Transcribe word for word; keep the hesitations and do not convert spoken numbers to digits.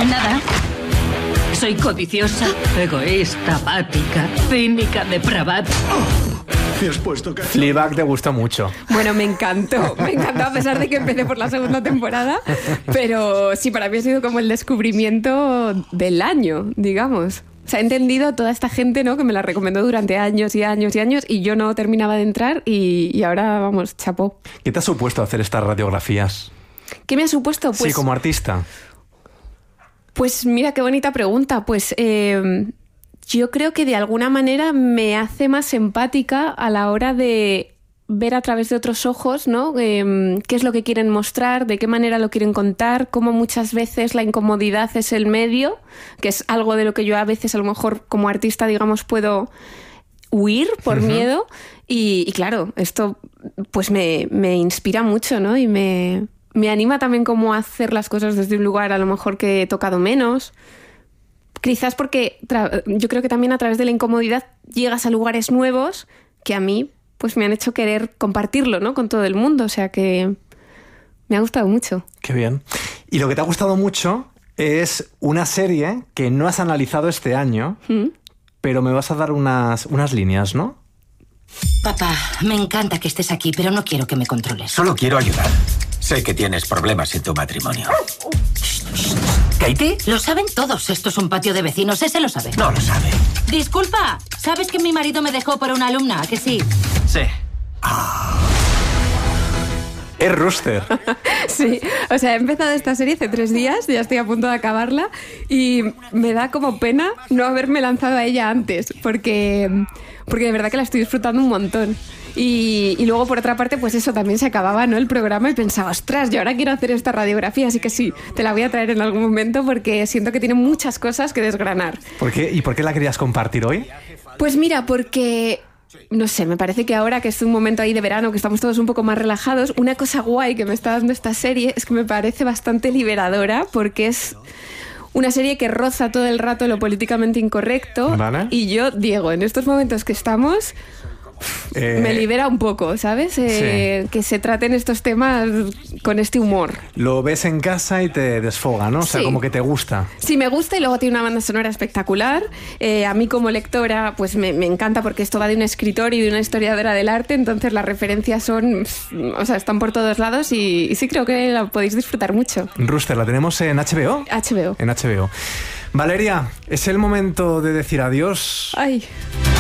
Nada. Soy codiciosa, egoísta, apática, cínica, depravada. Me has puesto casi. Fleabag te gustó mucho. Bueno, me encantó, me encantó a pesar de que empecé por la segunda temporada, pero sí, para mí ha sido como el descubrimiento del año, digamos. O sea, he entendido toda esta gente, ¿no?, que me la recomendó durante años y años y años y yo no terminaba de entrar y, y ahora, vamos, chapó. ¿Qué te ha supuesto hacer estas radiografías? ¿Qué me ha supuesto? Pues, sí, como artista. Pues mira, qué bonita pregunta. Pues eh, yo creo que de alguna manera me hace más empática a la hora de ver a través de otros ojos, ¿no? Eh, qué es lo que quieren mostrar, de qué manera lo quieren contar, cómo muchas veces la incomodidad es el medio, que es algo de lo que yo a veces a lo mejor como artista, digamos, puedo huir por uh-huh. miedo. Y, y claro, esto pues me, me inspira mucho, ¿no? Y me, me anima también como a hacer las cosas desde un lugar a lo mejor que he tocado menos. Quizás porque tra- yo creo que también a través de la incomodidad llegas a lugares nuevos que a mí pues me han hecho querer compartirlo, ¿no?, con todo el mundo. O sea que me ha gustado mucho. Qué bien. Y lo que te ha gustado mucho es una serie que no has analizado este año, ¿Mm? pero me vas a dar unas, unas líneas, ¿no? Papá, me encanta que estés aquí, pero no quiero que me controles. Solo quiero ayudar. Sé que tienes problemas en tu matrimonio. ¿Katie? Lo saben todos. Esto es un patio de vecinos. Ese lo sabe. No lo sabe. Disculpa, ¿sabes que mi marido me dejó por una alumna? ¿A que sí? Sí. Ah. Es Rooster. Sí, o sea, he empezado esta serie hace tres días, ya estoy a punto de acabarla y me da como pena no haberme lanzado a ella antes, porque, porque de verdad que la estoy disfrutando un montón. Y, y luego, por otra parte, pues eso, también se acababa, ¿no?, el programa y pensaba, ostras, yo ahora quiero hacer esta radiografía, así que sí, te la voy a traer en algún momento porque siento que tiene muchas cosas que desgranar. ¿Por qué? ¿Y por qué la querías compartir hoy? Pues mira, porque... no sé, me parece que ahora que es un momento ahí de verano, que estamos todos un poco más relajados, una cosa guay que me está dando esta serie es que me parece bastante liberadora porque es una serie que roza todo el rato lo políticamente incorrecto. ¿Vale? Y yo, Diego, en estos momentos que estamos... Eh, me libera un poco, ¿sabes? Eh, sí. Que se traten estos temas con este humor. Lo ves en casa y te desfoga, ¿no? O sea, sí. como que te gusta. Sí, me gusta y luego tiene una banda sonora espectacular. Eh, a mí como lectora, pues me, me encanta porque esto va de un escritor y de una historiadora del arte, entonces las referencias son, o sea, están por todos lados y, y sí creo que la podéis disfrutar mucho. Rooster, ¿la tenemos en H B O? H B O. En H B O. Valeria, es el momento de decir adiós. Ay...